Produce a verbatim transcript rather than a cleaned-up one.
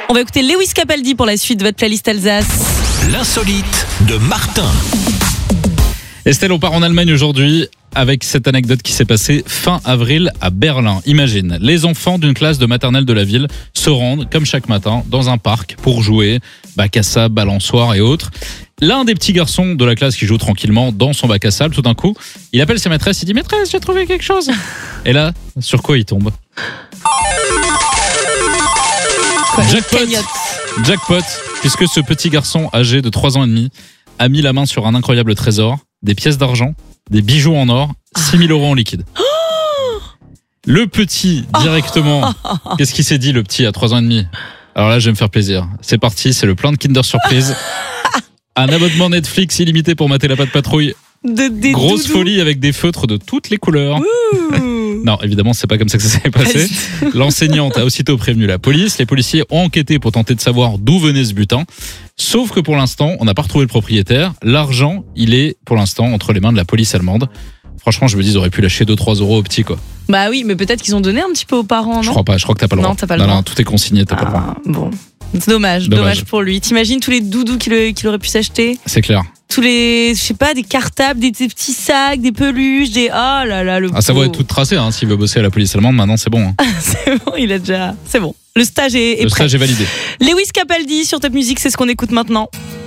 On va écouter Lewis Capaldi pour la suite de votre playlist Alsace. L'insolite de Martin. Estelle, on part en Allemagne aujourd'hui avec cette anecdote qui s'est passée fin avril à Berlin. Imagine, les enfants d'une classe de maternelle de la ville se rendent, comme chaque matin, dans un parc pour jouer, bac à sable, balançoire et autres. L'un des petits garçons de la classe qui joue tranquillement dans son bac à sable, tout d'un coup, il appelle sa maîtresse, il dit « Maîtresse, j'ai trouvé quelque chose !» Et là, sur quoi il tombe ? Jackpot, jackpot, puisque ce petit garçon âgé de trois ans et demi a mis la main sur un incroyable trésor, des pièces d'argent, des bijoux en or, six mille euros en liquide. Le petit, directement, qu'est-ce qu'il s'est dit, le petit à trois ans et demi ? Alors là, je vais me faire plaisir. C'est parti, c'est le plein de Kinder Surprise. Un abonnement Netflix illimité pour mater la Patte Patrouille. De, des Grosse doudous. Folie avec des feutres de toutes les couleurs. Non, évidemment, c'est pas comme ça que ça s'est passé. L'enseignante a aussitôt prévenu la police. Les policiers ont enquêté pour tenter de savoir d'où venait ce butin. Sauf que pour l'instant, on n'a pas retrouvé le propriétaire. L'argent, il est pour l'instant entre les mains de la police allemande. Franchement, je me dis, ils auraient pu lâcher deux trois euros au petit, quoi. Bah oui, mais peut-être qu'ils ont donné un petit peu aux parents, non ? Je crois pas, je crois que t'as pas le droit. Non, t'as pas le non, droit. non, tout est consigné, t'as ah, pas le droit. Bon, c'est dommage, dommage, Dommage. pour lui. T'imagines tous les doudous qu'il, qu'il aurait pu s'acheter ? C'est clair. Tous les, je sais pas, des cartables, des, des petits sacs, des peluches, des... Oh là là, le Ah, ça va pauvre. être tout tracé, hein, s'il veut bosser à la police allemande, maintenant c'est bon. Hein. C'est bon, il a déjà... C'est bon. Le stage est, est Le prêt. stage est validé. Lewis Capaldi sur Top Music, c'est ce qu'on écoute maintenant.